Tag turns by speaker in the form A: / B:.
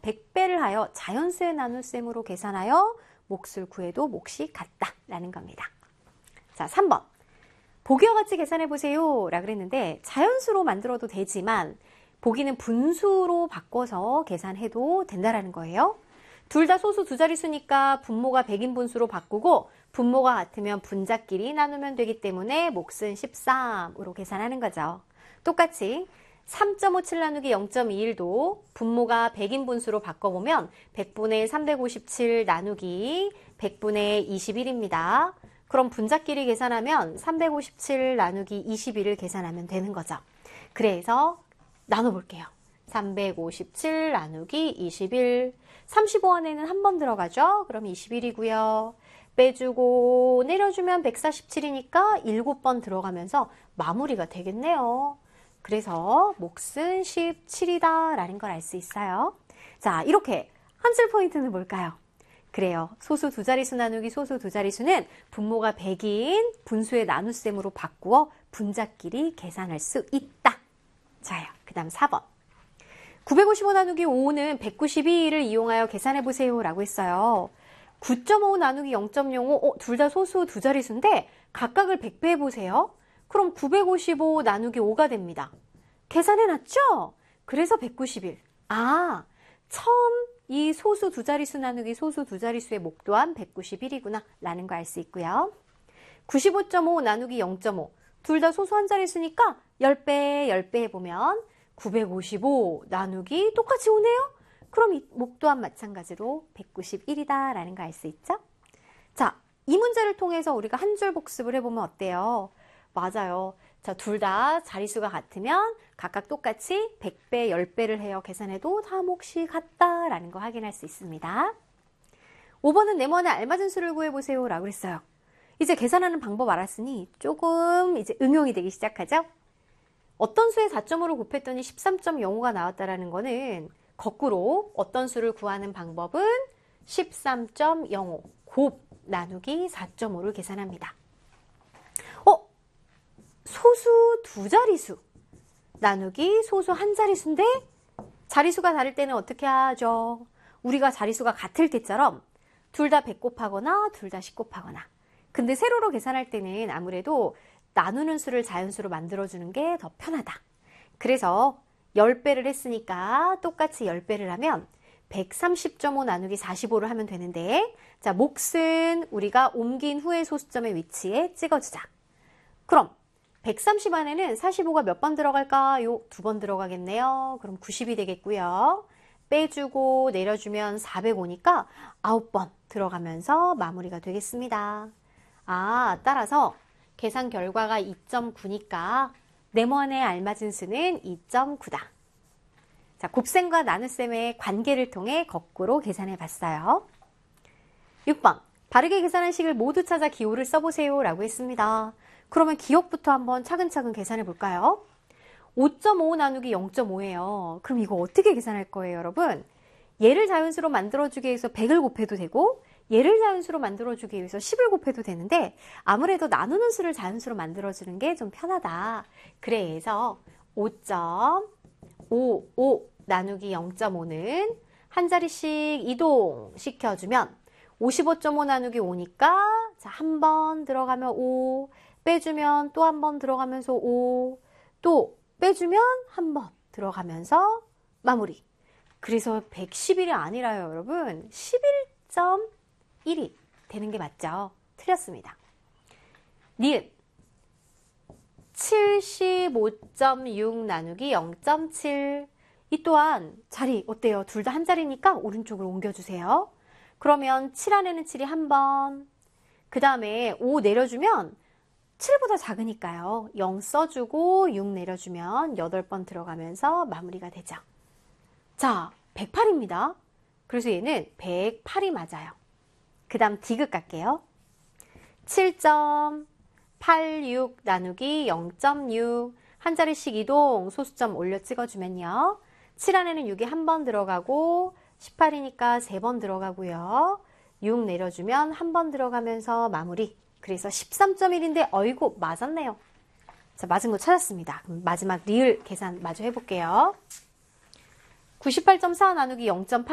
A: 100배를 하여 자연수의 나눗셈으로 계산하여 몫을 구해도 몫이 같다라는 겁니다. 자, 3번. 보기와 같이 계산해보세요 라고 그랬는데 자연수로 만들어도 되지만 보기는 분수로 바꿔서 계산해도 된다라는 거예요. 둘 다 소수 두 자릿수니까 분모가 100인분수로 바꾸고 분모가 같으면 분자끼리 나누면 되기 때문에 몫은 13으로 계산하는 거죠. 똑같이 3.57 나누기 0.21도 분모가 100인분수로 바꿔보면 100분의 357 나누기 100분의 21입니다. 그럼 분자끼리 계산하면 357 나누기 21을 계산하면 되는 거죠. 그래서 나눠볼게요. 357 나누기 21. 35 안에는 한 번 들어가죠? 그럼 21이고요. 빼주고 내려주면 147이니까 7번 들어가면서 마무리가 되겠네요. 그래서 몫은 17이다 라는 걸 알 수 있어요. 자, 이렇게 한 줄 포인트는 뭘까요? 그래요. 소수 두 자릿수 나누기 소수 두 자릿수는 분모가 100인 분수의 나눗셈으로 바꾸어 분자끼리 계산할 수 있다. 자요. 그 다음 4번. 955 나누기 5는 192를 이용하여 계산해보세요 라고 했어요. 9.5 나누기 0.05, 둘 다 소수 두 자릿수인데 각각을 100배 해보세요. 그럼 955 나누기 5가 됩니다. 계산해놨죠? 그래서 191. 아, 처음 이 소수 두 자릿수 나누기 소수 두 자릿수의 목 또한 191이구나 라는 거 알 수 있고요. 95.5 나누기 0.5. 둘 다 소수 한 자릿수니까 10배, 10배 해보면 955 나누기 똑같이 오네요? 그럼 이 목 또한 마찬가지로 191이다 라는 거 알 수 있죠? 자, 이 문제를 통해서 우리가 한 줄 복습을 해보면 어때요? 맞아요. 자, 둘 다 자릿수가 같으면 각각 똑같이 100배, 10배를 해요. 계산해도 다 몫이 같다라는 거 확인할 수 있습니다. 5번은 네모안에 알맞은 수를 구해보세요 라고 했어요. 이제 계산하는 방법 알았으니 조금 이제 응용이 되기 시작하죠? 어떤 수에 4.5를 곱했더니 13.05가 나왔다라는 거는 거꾸로 어떤 수를 구하는 방법은 13.05 곱 나누기 4.5를 계산합니다. 소수 두 자릿수 나누기 소수 한 자릿수인데 자릿수가 다를 때는 어떻게 하죠? 우리가 자릿수가 같을 때처럼 둘 다 100 곱하거나 둘 다 10 곱하거나. 근데 세로로 계산할 때는 아무래도 나누는 수를 자연수로 만들어주는 게 더 편하다. 그래서 10배를 했으니까 똑같이 10배를 하면 130.5 나누기 45를 하면 되는데 자, 몫은 우리가 옮긴 후의 소수점의 위치에 찍어주자. 그럼 130 안에는 45가 몇 번 들어갈까요? 2번 들어가겠네요. 그럼 90이 되겠고요. 빼주고 내려주면 405니까 9번 들어가면서 마무리가 되겠습니다. 아, 따라서 계산 결과가 2.9니까 네모안에 알맞은 수는 2.9다. 자, 곱셈과 나눗셈의 관계를 통해 거꾸로 계산해 봤어요. 6번. 바르게 계산한 식을 모두 찾아 기호를 써보세요 라고 했습니다. 그러면 기억부터 한번 차근차근 계산해 볼까요? 5.5 나누기 0.5예요. 그럼 이거 어떻게 계산할 거예요, 여러분? 얘를 자연수로 만들어주기 위해서 100을 곱해도 되고 얘를 자연수로 만들어주기 위해서 10을 곱해도 되는데 아무래도 나누는 수를 자연수로 만들어주는 게 좀 편하다. 그래서 5.55 나누기 0.5는 한 자리씩 이동시켜주면 55.5 나누기 5니까 자, 한 번 들어가면 5, 빼주면 또 한 번 들어가면서 5, 또 빼주면 한 번 들어가면서 마무리. 그래서 111이 아니라요, 여러분. 11.1이 되는 게 맞죠? 틀렸습니다. 니은 75.6 나누기 0.7. 이 또한 자리 어때요? 둘 다 한 자리니까 오른쪽으로 옮겨주세요. 그러면 7 안에는 7이 한 번. 그 다음에 5 내려주면 7보다 작으니까요. 0 써주고 6 내려주면 8번 들어가면서 마무리가 되죠. 자, 108입니다. 그래서 얘는 108이 맞아요. 그 다음 디귿 갈게요. 7.86 나누기 0.6 한 자리씩 이동 소수점 올려 찍어주면요. 7 안에는 6이 한 번 들어가고 18이니까 3번 들어가고요. 6 내려주면 한 번 들어가면서 마무리. 그래서 13.1인데 어이구 맞았네요. 자, 맞은 거 찾았습니다. 그럼 마지막 리을 계산 마저 해볼게요. 98.4 나누기 0.8